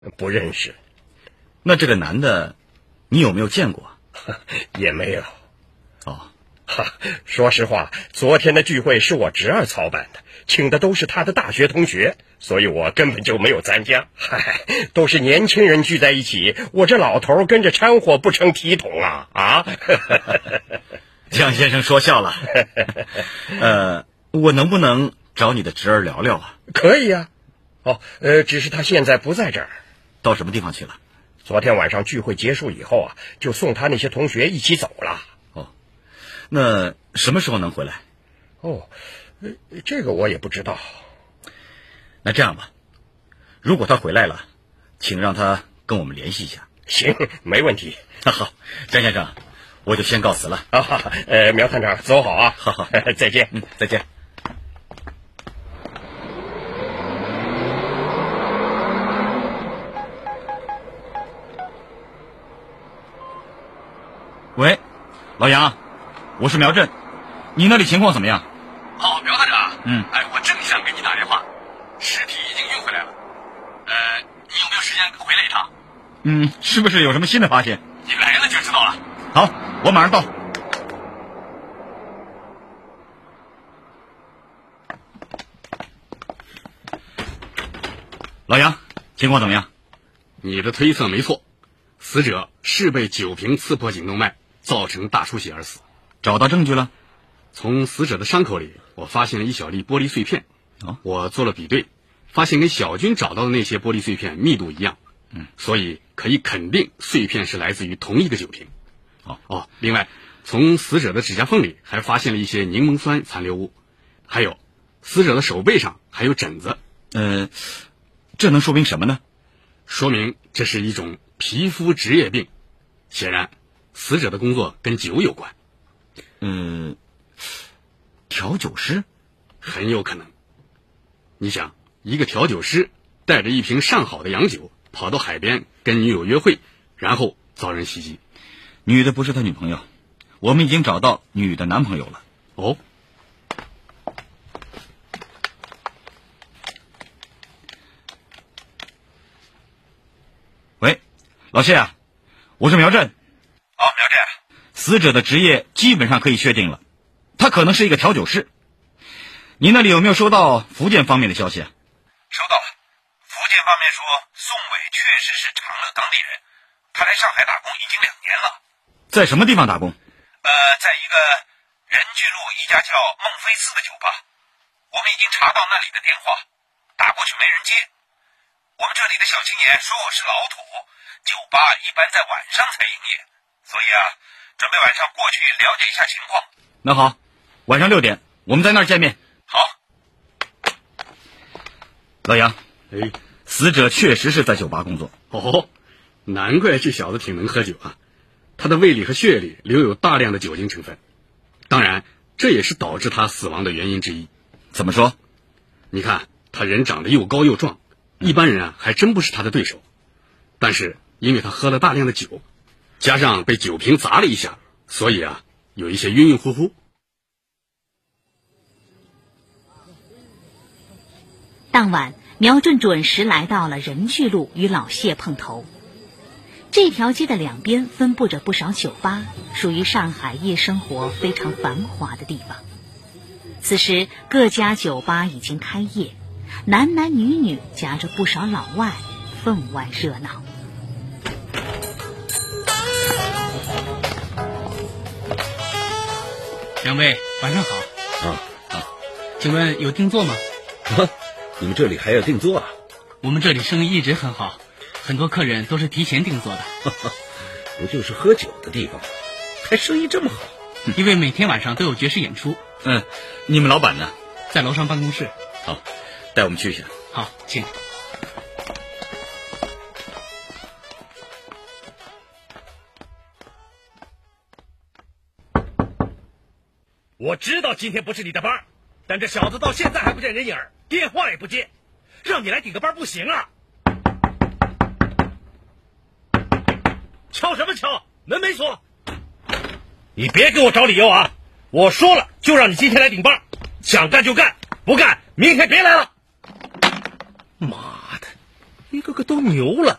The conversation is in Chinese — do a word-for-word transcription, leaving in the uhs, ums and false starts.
不认识。 那这个男的，你有没有见过？ 也没有。 哦， 哈，说实话，昨天的聚会是我侄儿操办的，请的都是他的大学同学，所以我根本就没有参加。嗨，都是年轻人聚在一起，我这老头跟着掺和不成体统啊！啊， 江先生说笑了。呃，我能不能找你的侄儿聊聊啊？ 可以啊。哦，呃，只是他现在不在这儿。 到什么地方去了？ 昨天晚上聚会结束以后啊，就送他那些同学一起走了。 哦，那什么时候能回来？ 哦，这个我也不知道。 那这样吧，如果他回来了，请让他跟我们联系一下。 行，没问题。 那好，张先生，我就先告辞了。 啊，呃，苗探长，走好啊。 好好， 再见。 嗯，再见。喂，老杨，我是苗震，你那里情况怎么样？ 哦，苗探长， 嗯， 哎，我正想给你打电话，尸体已经运回来了。呃，你有没有时间回来一趟？ 嗯，是不是有什么新的发现？ 你来了就知道了。 好，我马上到。老杨，情况怎么样？ 你的推测没错，死者是被酒瓶刺破颈动脉，造成大出血而死。 找到证据了？ 从死者的伤口里，我发现了一小粒玻璃碎片。 哦， 我做了比对，发现跟小军找到的那些玻璃碎片密度一样。 嗯， 所以可以肯定碎片是来自于同一个酒瓶。 哦哦，另外，从死者的指甲缝里还发现了一些柠檬酸残留物，还有死者的手背上还有疹子。 呃，这能说明什么呢？ 说明这是一种皮肤职业病。显然，死者的工作跟酒有关。 嗯，调酒师？ 很有可能。你想，一个调酒师带着一瓶上好的洋酒跑到海边跟女友约会，然后遭人袭击。 女的不是他女朋友，我们已经找到女的男朋友了。 哦， 喂，老谢啊，我是苗震。 哦，苗震， 死者的职业基本上可以确定了，他可能是一个调酒师。你那里有没有收到福建方面的消息啊？ 收到了，福建方面说宋伟确实是长乐当地人，他来上海打工已经两年了。 在什么地方打工？ 呃，在一个仁聚路一家叫孟菲斯的酒吧，我们已经查到那里的电话，打过去没人接。我们这里的小青年说我是老土，酒吧一般在晚上才营业，所以啊，准备晚上过去了解一下情况。 那好，晚上六点我们在那儿见面。 好。 老杨， 哎， 死者确实是在酒吧工作。 哦，难怪这小子挺能喝酒啊，他的胃里和血里留有大量的酒精成分，当然这也是导致他死亡的原因之一。 怎么说？ 你看他人长得又高又壮，一般人啊还真不是他的对手，但是因为他喝了大量的酒，加上被酒瓶砸了一下，所以啊有一些晕晕乎乎。 当晚，苗震准时来到了仁聚路与老谢碰头。这条街的两边分布着不少酒吧，属于上海夜生活非常繁华的地方。此时各家酒吧已经开业，男男女女夹着不少老外，分外热闹。 两位晚上好。 啊啊， 请问有定做吗？ 啊，你们这里还有定做啊？ 我们这里生意一直很好，很多客人都是提前定做的。 不就是喝酒的地方，还生意这么好？ 因为每天晚上都有爵士演出。 嗯，你们老板呢？ 在楼上办公室。 好，带我们去一下。 好，请。 我知道今天不是你的班，但这小子到现在还不见人影，电话也不接，让你来顶个班不行啊！敲什么敲？门没锁。你别给我找理由啊！我说了，就让你今天来顶班，想干就干，不干明天别来了。 妈的，一个哥哥都牛了。